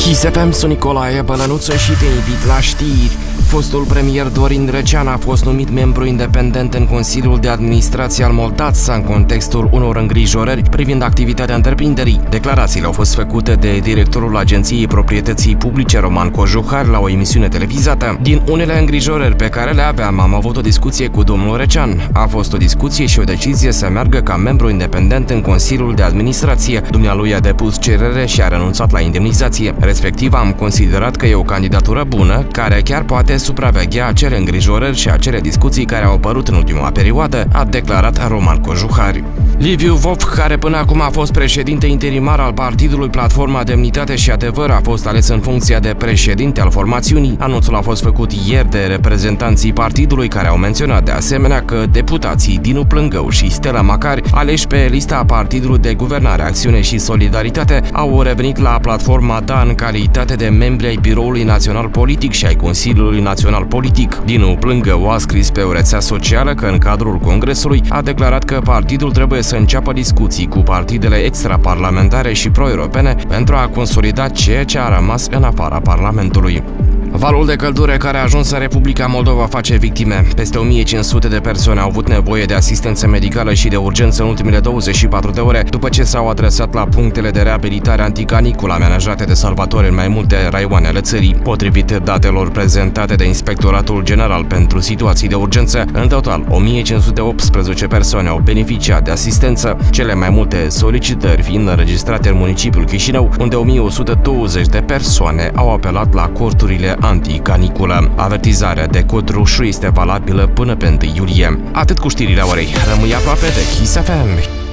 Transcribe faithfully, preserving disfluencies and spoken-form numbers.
Kiss F M, sunt Nicolae Bălănuță și te invit la știri. Fostul premier Dorin Recean a fost numit membru independent în Consiliul de Administrație al Moldatsa în contextul unor îngrijorări privind activitatea întreprinderii. Declarațiile au fost făcute de directorul Agenției Proprietății Publice Roman Cojuhar la o emisiune televizată. Din unele îngrijorări pe care le aveam, am avut o discuție cu domnul Recean. A fost o discuție și o decizie să meargă ca membru independent în Consiliul de Administrație. Dumnealui a depus cerere și a renunțat la indemnizație. Respectiv, am considerat că e o candidatură bună, care chiar poate supraveghea acele îngrijorări și acele discuții care au apărut în ultima perioadă, a declarat Roman Cojuhar. Liviu Vov, care până acum a fost președinte interimar al partidului Platforma Demnitate și Adevăr, a fost ales în funcția de președinte al formațiunii. Anunțul a fost făcut ieri de reprezentanții partidului, care au menționat de asemenea că deputații Dinu Plângău și Stella Macari, aleși pe lista Partidului de Guvernare, Acțiune și Solidaritate, au revenit la Platforma D A în calitate de membri ai Biroului Național Politic și ai Consiliului Național Politic. Dinu Plângău a scris pe o rețea socială că în cadrul Congresului a declarat că partidul trebuie să înceapă discuții cu partidele extraparlamentare și pro-europene pentru a consolida ceea ce a rămas în afara Parlamentului. Valul de căldură care a ajuns în Republica Moldova face victime. Peste o mie cinci sute de persoane au avut nevoie de asistență medicală și de urgență în ultimele douăzeci și patru de ore, după ce s-au adresat la punctele de reabilitare anticanicul amenajate de salvatori în mai multe raioane ale țării. Potrivit datelor prezentate de Inspectoratul General pentru Situații de Urgență, în total o mie cinci sute optsprezece persoane au beneficiat de asistență, cele mai multe solicitări fiind înregistrate în municipiul Chișinău, unde o mie o sută douăzeci de persoane au apelat la corturile anticaniculă. Avertizarea de cod roșu este valabilă până pe întâi iulie. Atât cu știrile orei. Rămâi aproape de Kiss F M.